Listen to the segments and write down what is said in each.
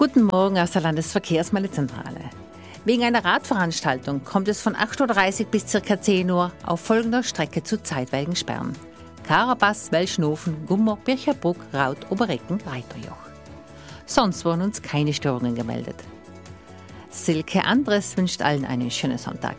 Guten Morgen aus der Landesverkehrsmeldezentrale. Wegen einer Radveranstaltung kommt es von 8.30 Uhr bis ca. 10 Uhr auf folgender Strecke zu zeitweiligen Sperren: Karabas, Welschnofen, Gummer, Bircherbruck, Raut, Oberrecken, Reiterjoch. Sonst wurden uns keine Störungen gemeldet. Silke Andres wünscht allen einen schönen Sonntag.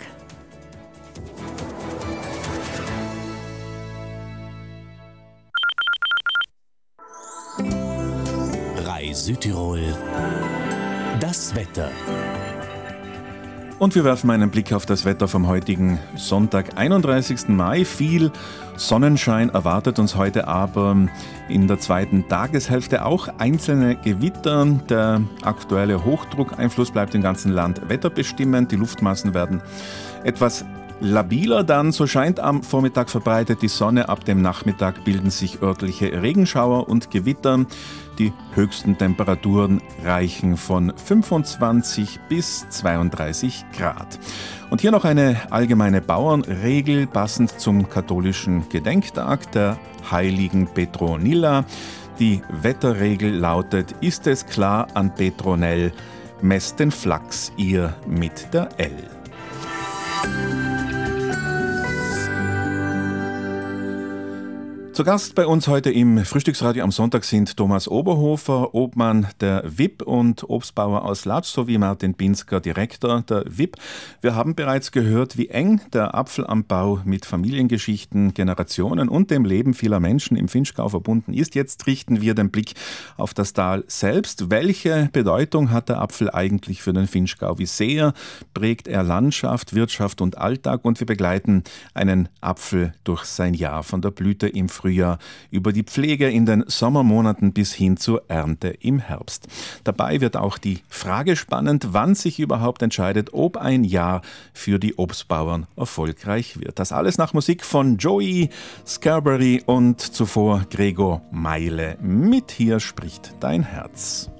Südtirol, das Wetter. Und wir werfen einen Blick auf das Wetter vom heutigen Sonntag, 31. Mai. Viel Sonnenschein erwartet uns heute, aber in der zweiten Tageshälfte auch einzelne Gewitter. Der aktuelle Hochdruckeinfluss bleibt im ganzen Land wetterbestimmend. Die Luftmassen werden etwas labiler dann, so scheint am Vormittag verbreitet die Sonne. Ab dem Nachmittag bilden sich örtliche Regenschauer und Gewitter. Die höchsten Temperaturen reichen von 25 bis 32 Grad. Und hier noch eine allgemeine Bauernregel, passend zum katholischen Gedenktag der heiligen Petronilla. Die Wetterregel lautet: Ist es klar an Petronell, messt den Flachs ihr mit der L. Zu Gast bei uns heute im Frühstücksradio am Sonntag sind Thomas Oberhofer, Obmann der WIP und Obstbauer aus Latsch, sowie Martin Pinsker, Direktor der WIP. Wir haben bereits gehört, wie eng der Apfelanbau mit Familiengeschichten, Generationen und dem Leben vieler Menschen im Vinschgau verbunden ist. Jetzt richten wir den Blick auf das Tal selbst. Welche Bedeutung hat der Apfel eigentlich für den Vinschgau? Wie sehr prägt er Landschaft, Wirtschaft und Alltag? Und wir begleiten einen Apfel durch sein Jahr, von der Blüte im Frühjahr über die Pflege in den Sommermonaten bis hin zur Ernte im Herbst. Dabei wird auch die Frage spannend, wann sich überhaupt entscheidet, ob ein Jahr für die Obstbauern erfolgreich wird. Das alles nach Musik von Joey Scarberry und zuvor Gregor Meile mit Hier spricht dein Herz.